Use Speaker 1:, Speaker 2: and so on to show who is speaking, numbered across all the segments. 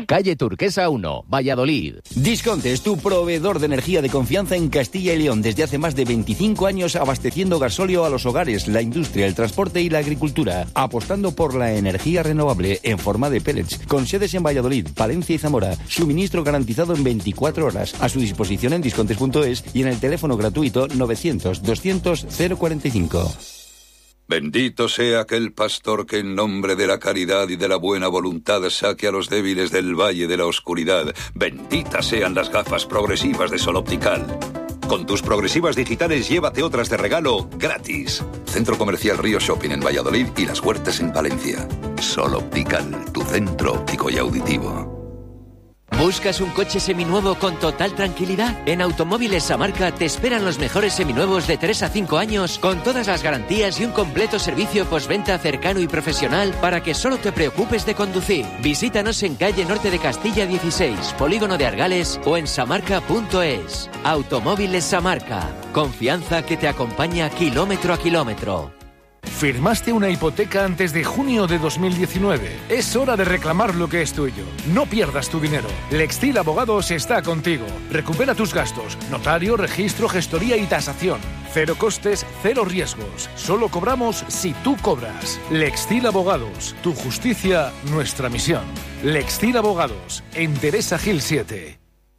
Speaker 1: Calle Turquesa 1, Valladolid.
Speaker 2: Disconte es tu proveedor de energía de confianza en Castilla y León desde hace más de 25 años, abasteciendo gasóleo a los hogares, la industria, el transporte y la agricultura, apostando por la energía renovable en forma de pellets, con sedes en Valladolid, Palencia y Zamora. Suministro garantizado en 24 horas, a su disposición en discontes.es y en el teléfono gratuito 900 200 045.
Speaker 3: Bendito sea aquel pastor que en nombre de la caridad y de la buena voluntad saque a los débiles del valle de la oscuridad. Benditas sean las gafas progresivas de Sol Optical. Con tus progresivas digitales llévate otras de regalo gratis. Centro Comercial Río Shopping en Valladolid y Las Huertas en Palencia. Sol Optical, tu centro óptico y auditivo.
Speaker 4: ¿Buscas un coche seminuevo con total tranquilidad? En Automóviles Samarca te esperan los mejores seminuevos de 3 a 5 años con todas las garantías y un completo servicio postventa cercano y profesional para que solo te preocupes de conducir. Visítanos en calle Norte de Castilla 16, Polígono de Argales o en samarca.es. Automóviles Samarca. Confianza que te acompaña kilómetro a kilómetro.
Speaker 5: ¿Firmaste una hipoteca antes de junio de 2019? Es hora de reclamar lo que es tuyo. No pierdas tu dinero. Lextil Abogados está contigo. Recupera tus gastos. Notario, registro, gestoría y tasación. Cero costes, cero riesgos. Solo cobramos si tú cobras. Lextil Abogados. Tu justicia, nuestra misión. Lextil Abogados. En Teresa Gil 7.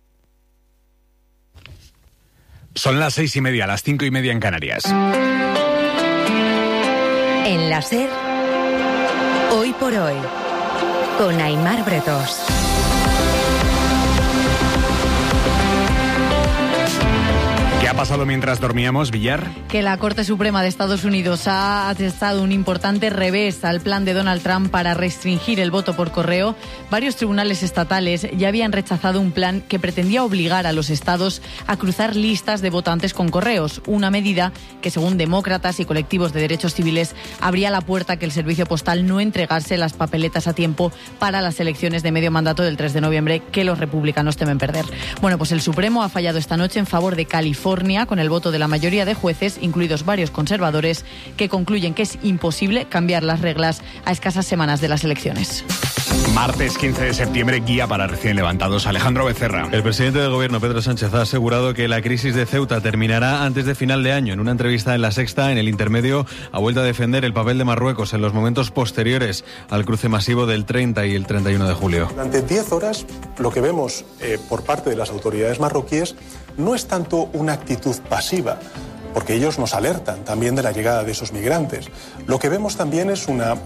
Speaker 6: Son las 6:30, las 5:30 en Canarias.
Speaker 7: En la SER, Hoy por Hoy, con Aimar Bretos.
Speaker 6: ¿Qué ha pasado mientras dormíamos, Villar?
Speaker 8: Que la Corte Suprema de Estados Unidos ha atestado un importante revés al plan de Donald Trump para restringir el voto por correo. Varios tribunales estatales ya habían rechazado un plan que pretendía obligar a los estados a cruzar listas de votantes con correos, una medida que, según demócratas y colectivos de derechos civiles, abría la puerta a que el servicio postal no entregase las papeletas a tiempo para las elecciones de medio mandato del 3 de noviembre que los republicanos temen perder. Bueno, pues el Supremo ha fallado esta noche en favor de California con el voto de la mayoría de jueces, incluidos varios conservadores, que concluyen que es imposible cambiar las reglas a escasas semanas de las elecciones.
Speaker 6: Martes 15 de septiembre, guía para recién levantados. Alejandro Becerra.
Speaker 9: El presidente del gobierno, Pedro Sánchez, ha asegurado que la crisis de Ceuta terminará antes de final de año. En una entrevista en La Sexta, en el intermedio, ha vuelto a defender el papel de Marruecos en los momentos posteriores al cruce masivo del 30 y el 31 de julio.
Speaker 10: Durante 10 horas, lo que vemos por parte de las autoridades marroquíes no es tanto una actitud pasiva, porque ellos nos alertan también de la llegada de esos migrantes. Lo que vemos también es una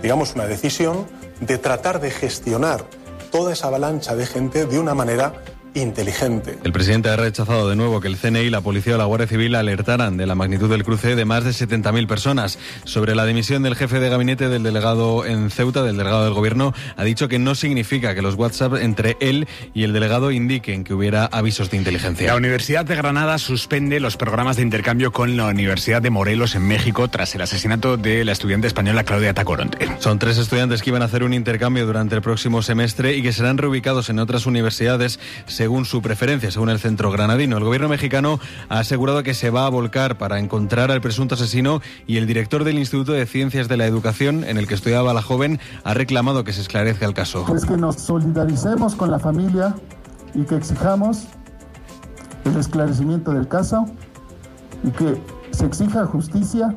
Speaker 10: decisión de tratar de gestionar toda esa avalancha de gente de una manera inteligente.
Speaker 9: El presidente ha rechazado de nuevo que el CNI, la policía o la Guardia Civil alertaran de la magnitud del cruce de más de 70.000 personas. Sobre la dimisión del jefe de gabinete del delegado en Ceuta, del delegado del gobierno, ha dicho que no significa que los WhatsApp entre él y el delegado indiquen que hubiera avisos de inteligencia.
Speaker 6: La Universidad de Granada suspende los programas de intercambio con la Universidad de Morelos en México tras el asesinato de la estudiante española Claudia Tacoronte.
Speaker 9: Son 3 estudiantes que iban a hacer un intercambio durante el próximo semestre y que serán reubicados en otras universidades según su preferencia, según el centro granadino. El gobierno mexicano ha asegurado que se va a volcar para encontrar al presunto asesino y el director del Instituto de Ciencias de la Educación, en el que estudiaba la joven, ha reclamado que se esclarezca el caso.
Speaker 11: Es que nos solidaricemos con la familia y que exijamos el esclarecimiento del caso y que se exija justicia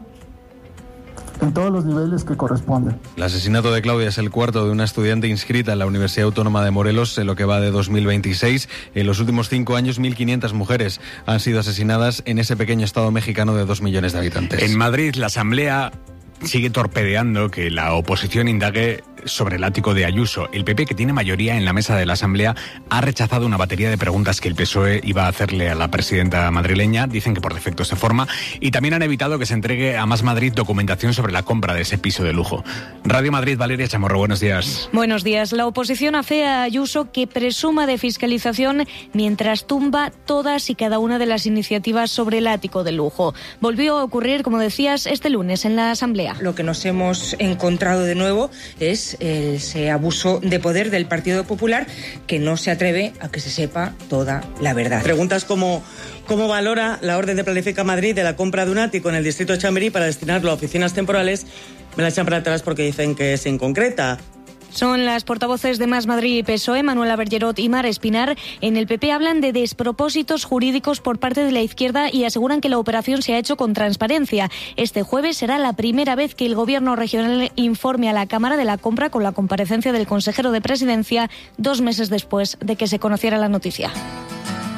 Speaker 11: en todos los niveles que corresponden.
Speaker 9: El asesinato de Claudia es el cuarto de una estudiante inscrita en la Universidad Autónoma de Morelos en lo que va de 2026. En los últimos 5 años, 1.500 mujeres han sido asesinadas en ese pequeño estado mexicano de 2 millones de habitantes.
Speaker 6: En Madrid, la Asamblea sigue torpedeando que la oposición indague sobre el ático de Ayuso. El PP, que tiene mayoría en la mesa de la Asamblea, ha rechazado una batería de preguntas que el PSOE iba a hacerle a la presidenta madrileña. Dicen que por defecto se forma. Y también han evitado que se entregue a Más Madrid documentación sobre la compra de ese piso de lujo. Radio Madrid, Valeria Chamorro, buenos días.
Speaker 12: Buenos días. La oposición afea a Ayuso que presuma de fiscalización mientras tumba todas y cada una de las iniciativas sobre el ático de lujo. Volvió a ocurrir, como decías, este lunes en la Asamblea.
Speaker 13: Lo que nos hemos encontrado de nuevo es ese abuso de poder del Partido Popular que no se atreve a que se sepa toda la verdad.
Speaker 14: Preguntas como ¿cómo valora la orden de Planifica Madrid de la compra de un ático en el distrito de Chamberí para destinarlo a oficinas temporales? Me la echan para atrás porque dicen que es inconcreta.
Speaker 12: Son las portavoces de Más Madrid y PSOE, Manuela Bergerot y Mar Espinar. En el PP hablan de despropósitos jurídicos por parte de la izquierda y aseguran que la operación se ha hecho con transparencia. Este jueves será la primera vez que el Gobierno regional informe a la Cámara de la compra, con la comparecencia del consejero de Presidencia 2 meses después de que se conociera la noticia.